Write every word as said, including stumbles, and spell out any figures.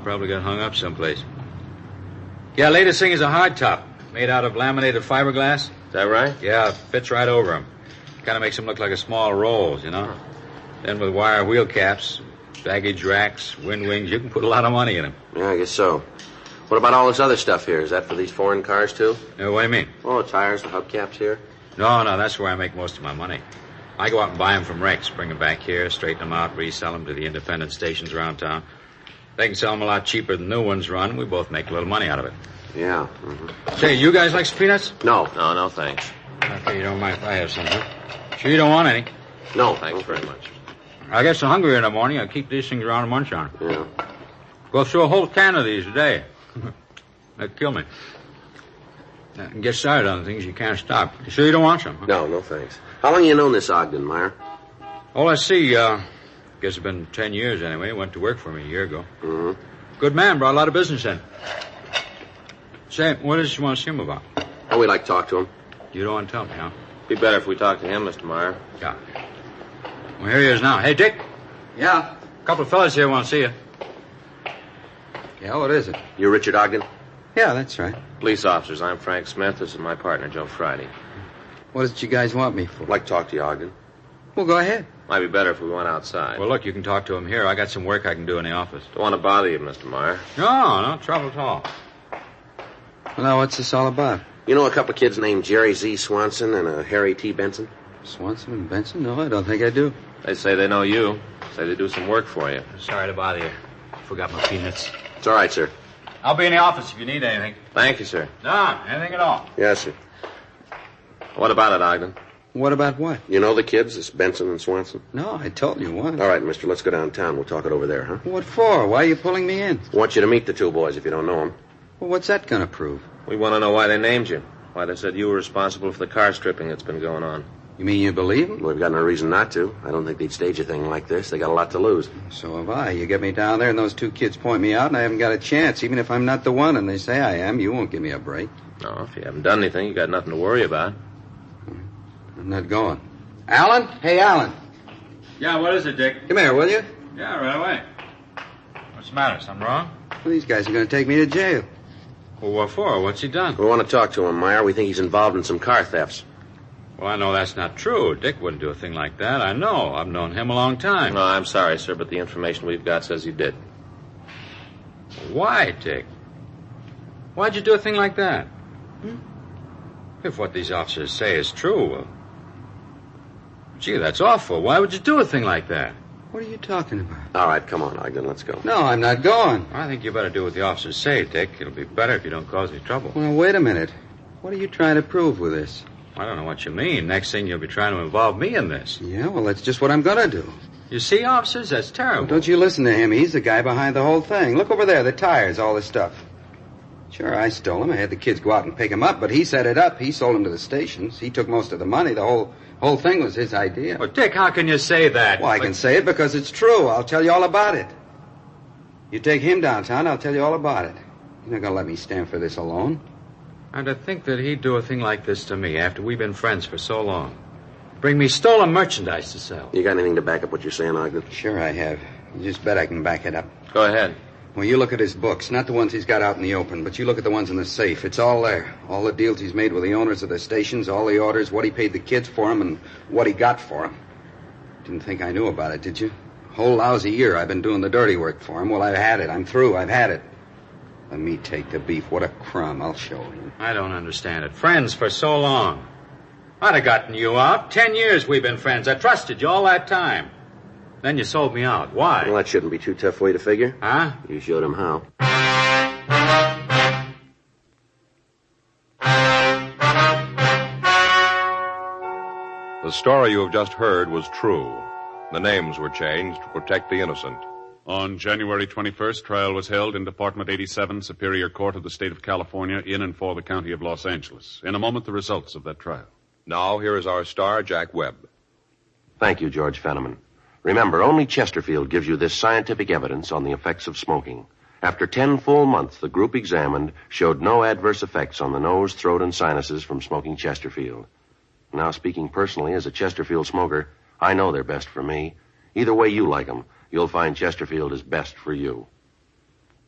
probably got hung up someplace. Yeah, latest thing is a hardtop, made out of laminated fiberglass. Is that right? Yeah, fits right over them. Kind of makes them look like a small rolls, you know? Then with wire wheel caps, baggage racks, wind wings, you can put a lot of money in them. Yeah, I guess so. What about all this other stuff here? Is that for these foreign cars, too? Uh, what do you mean? Oh, the tires, the hubcaps here? No, no, that's where I make most of my money. I go out and buy them from wrecks, bring them back here, straighten them out, resell them to the independent stations around town. They can sell them a lot cheaper than new ones run. We both make a little money out of it. Yeah. Mm-hmm. Say, you guys like some peanuts? No. No, no, thanks. Okay, you don't mind if I have some, huh? Sure you don't want any? No, thanks very much. I get so hungry in the morning, I keep these things around to munch on. Yeah. Go through a whole can of these a day. That'd kill me. I can get started on things you can't stop. You sure you don't want some? Huh? No, no, thanks. How long you known this Ogden, Meyer? Oh, let's see. Uh, guess it's been ten years anyway. Went to work for me a year ago. Mm-hmm. Good man. Brought a lot of business in. Say, what is it you want to see him about? Oh, we'd like to talk to him. You don't want to tell me, huh? Be better if we talked to him, Mister Meyer. Yeah. Well, here he is now. Hey, Dick. Yeah? A couple of fellas here want to see you. Yeah, what is it? You Richard Ogden? Yeah, that's right. Police officers. I'm Frank Smith. This is my partner, Joe Friday. What is it you guys want me for? I'd like to talk to you, Ogden. Well, go ahead. Might be better if we went outside. Well, look, you can talk to him here. I got some work I can do in the office. Don't want to bother you, Mister Meyer. No, no trouble at all. Well, now, what's this all about? You know a couple of kids named Jerry Z. Swanson and uh, Harry T. Benson? Swanson and Benson? No, I don't think I do. They say they know you. Say they do some work for you. Sorry to bother you. Forgot my peanuts. It's all right, sir. I'll be in the office if you need anything. Thank you, sir. No, anything at all. Yes, sir. What about it, Ogden? What about what? You know the kids, this Benson and Swanson? No, I told you what. All right, mister, let's go downtown. We'll talk it over there, huh? What for? Why are you pulling me in? I want you to meet the two boys if you don't know them. Well, what's that going to prove? We want to know why they named you. Why they said you were responsible for the car stripping that's been going on. You mean you believe them? Well, we've got no reason not to. I don't think they'd stage a thing like this. They got a lot to lose. So have I. You get me down there and those two kids point me out and I haven't got a chance. Even if I'm not the one and they say I am, you won't give me a break. No, if you haven't done anything, you got nothing to worry about. I'm not going. Alan? Hey, Alan. Yeah, what is it, Dick? Come here, will you? Yeah, right away. What's the matter? Something wrong? Well, these guys are going to take me to jail. Well, what for? What's he done? We want to talk to him, Meyer. We think he's involved in some car thefts. Well, I know that's not true. Dick wouldn't do a thing like that. I know. I've known him a long time. No, I'm sorry, sir, but the information we've got says he did. Why, Dick? Why'd you do a thing like that? Hmm? If what these officers say is true, well... Gee, that's awful. Why would you do a thing like that? What are you talking about? All right, come on, Ogden, let's go. No, I'm not going. I think you better do what the officers say, Dick. It'll be better if you don't cause any trouble. Well, wait a minute. What are you trying to prove with this? I don't know what you mean. Next thing you'll be trying to involve me in this. Yeah, well, that's just what I'm going to do. You see, officers, that's terrible. Well, don't you listen to him. He's the guy behind the whole thing. Look over there, the tires, all this stuff. Sure, I stole them. I had the kids go out and pick them up, but he set it up. He sold them to the stations. He took most of the money. The whole whole thing was his idea. Well, Dick, how can you say that? Well, I like... can say it because it's true. I'll tell you all about it. You take him downtown, I'll tell you all about it. You're not going to let me stand for this alone. And to think that he'd do a thing like this to me after we've been friends for so long. Bring me stolen merchandise to sell. You got anything to back up what you're saying, Ogden? Sure I have. You just bet I can back it up. Go ahead. Well, you look at his books, not the ones he's got out in the open, but you look at the ones in the safe. It's all there. All the deals he's made with the owners of the stations, all the orders, what he paid the kids for them, and what he got for them. Didn't think I knew about it, did you? Whole lousy year I've been doing the dirty work for him. Well, I've had it. I'm through. I've had it. Let me take the beef. What a crumb. I'll show you. I don't understand it. Friends for so long. I'd have gotten you out. Ten years we've been friends. I trusted you all that time. Then you sold me out. Why? Well, that shouldn't be too tough for you to figure. Huh? You showed him how. The story you have just heard was true. The names were changed to protect the innocent. On January twenty-first, trial was held in Department eighty-seven, Superior Court of the State of California, in and for the County of Los Angeles. In a moment, the results of that trial. Now, here is our star, Jack Webb. Thank you, George Fenneman. Remember, only Chesterfield gives you this scientific evidence on the effects of smoking. After ten full months, the group examined showed no adverse effects on the nose, throat, and sinuses from smoking Chesterfield. Now, speaking personally as a Chesterfield smoker, I know they're best for me. Either way you like them, you'll find Chesterfield is best for you.